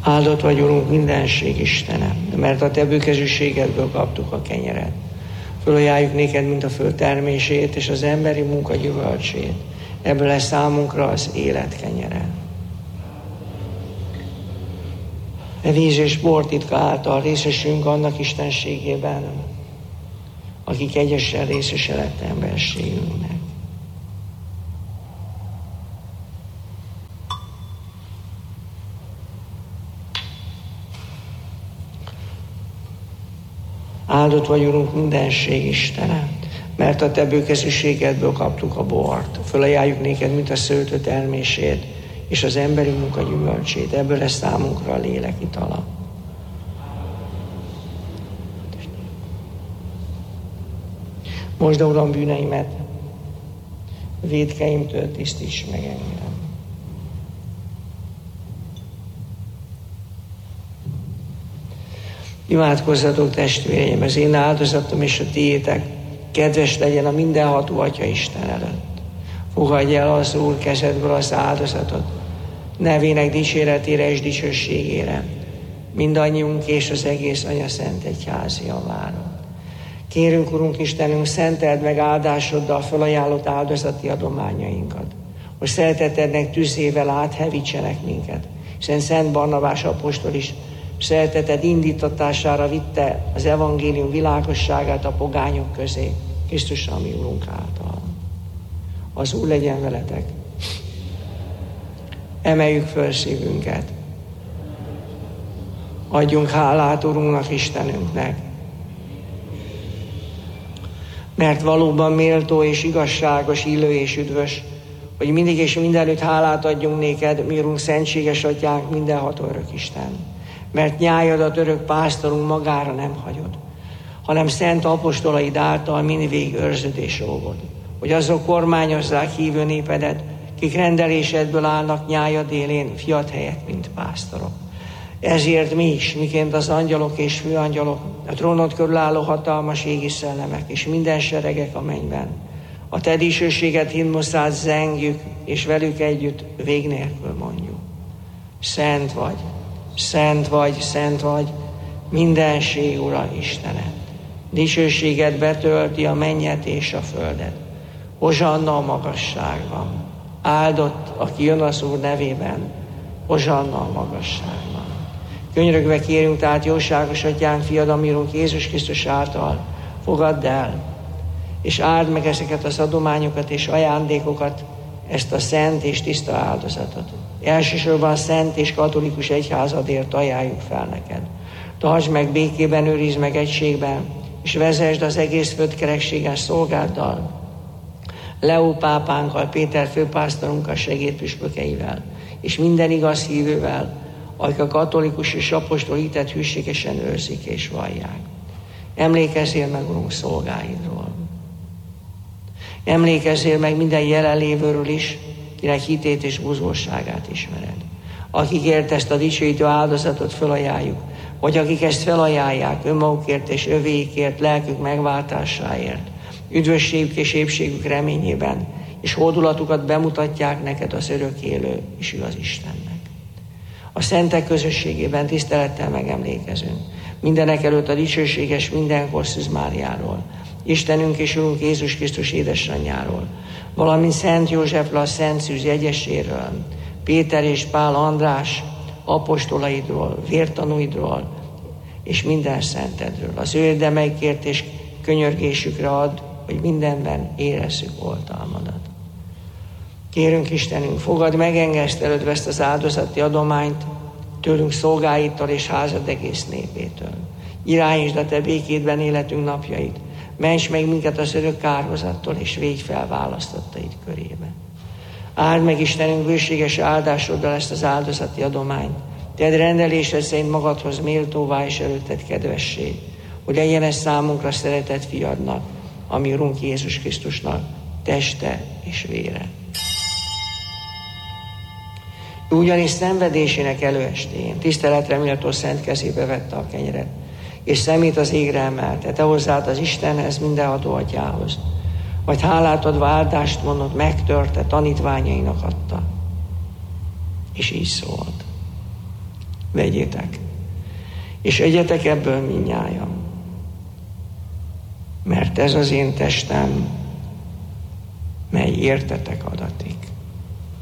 Áldott vagy, Urunk, mindenség Istene, mert a Te bőkezűségedből kaptuk a kenyeret. Fölajánljuk néked, mint a föld termését és az emberi munka gyümölcsét. Ebből lesz számunkra az élet kenyere. E víz és bor titka által részesünk annak istenségében, akik egyesen részese lett emberségünknek. Áldott vagy, Urunk, mindenség Istene, mert a Te bőkezűségedből kaptuk a bort. Fölajánljuk néked, mint a szőlő termését, és az emberi munka gyümölcsét. Ebből lesz számunkra a lélek itala. Mosd, Uram, bűneimet, vétkeimtől tisztíts meg engem. Imádkozzatok, testvéreim, az én áldozatom és a tiétek kedves legyen a mindenható Atya Isten előtt. Fogadj el az Úr kezedből az áldozatot, nevének dicséretére és dicsőségére, mindannyiunk és az egész Anya Szent Egyházi javára. Kérünk, Urunk Istenünk, szenteld meg áldásoddal felajánlott áldozati adományainkat, hogy szeretetednek tüzével áthevítsenek minket, hiszen Szent Barnabás apostol is szereteted indítatására vitte az evangélium világosságát a pogányok közé, Krisztus a mi Urunk által. Az Úr legyen veletek. Emeljük föl szívünket. Adjunk hálát Urunknak, Istenünknek, mert valóban méltó és igazságos, illő és üdvös, hogy mindig és mindenütt hálát adjunk néked, mi Urunk, szentséges Atyánk, mindenható örök Isten. Mert nyájadat örök pásztorunk magára nem hagyod, hanem szent apostolaid által mindvégig őrzöd és óvod, hogy azok kormányozzák hívő népedet, kik rendelésedből állnak nyájad élén, fiat helyett, mint pásztorok. Ezért mi is, miként az angyalok és főangyalok, a trónod körül álló hatalmas égi szellemek és minden seregek a mennyben, a te dicsőséget himnuszát zengjük, és velük együtt vég nélkül mondjuk. Szent vagy, szent vagy, szent vagy, mindenség Ura Istened. Dicsőséged betölti a mennyet és a földet. Hozsanna a magasságban. Áldott, aki jön az Úr nevében. Hozsanna a magasságban. Könyörögve kérünk tehát, jóságos Atyánk, fiad, ami Urunk Jézus Krisztus által, fogadd el, és áld meg ezeket az adományokat és ajándékokat, ezt a szent és tiszta áldozatot. Elsősorban a szent és katolikus egyházadért ajánljuk fel neked. Tartsd meg békében, őrizd meg egységben, és vezesd az egész földkerekségen szolgáddal, Leó pápánkkal, Péter főpásztorunkkal, segédpüspökeivel, és minden igaz hívővel, akik a katolikus és apostoli hitet hűségesen őrzik és vallják. Emlékezzél meg, Urunk, szolgáidról. Emlékezzél meg minden jelenlévőről is, kinek hitét és buzgóságát ismered. Akikért ezt a dicsőítő áldozatot felajánljuk, vagy akik ezt felajánlják önmagukért és övéikért, lelkük megváltásáért, üdvösségük és épségük reményében, és hódulatukat bemutatják neked az örök élő és igaz Istennek. A szentek közösségében tisztelettel megemlékezünk mindenek előtt a dicsőséges mindenkor Szűz Máriáról, Istenünk és Urunk Jézus Krisztus édesanyjáról, valamint Szent Józsefről, a Szent Szűz jegyeséről, Péter és Pál András apostolaidról, vértanúidról, és minden szentedről. Az ő érdemeikért és könyörgésükre ad, hogy mindenben érezzük oltalmadat. Kérünk, Istenünk, fogadd meg engesztelődve ezt az áldozati adományt tőlünk szolgáitól és házad egész népétől. Irányítsd a te békédben életünk napjait, ments meg minket az örök kárhozattól, és védj fel választottaid körébe. Áld meg, Istenünk, bőséges áldásoddal ezt az áldozati adományt, tedd rendelésed szerint magadhoz méltóvá és előtted kedvessé, hogy legyen ez számunkra szeretett fiadnak, ami Urunk Jézus Krisztusnak teste és vére. Ugyanis szenvedésének előestéjén tiszteletre méltó szent kezébe vette a kenyeret, és szemét az égre emelte, te hozzád az Istenhez, mindenható Atyához, majd hálát adva áldást mondott, megtörte, tanítványainak adta, és így szólt. vegyétek, és egyetek ebből mindnyájan, mert ez az én testem, mely értetek adatik.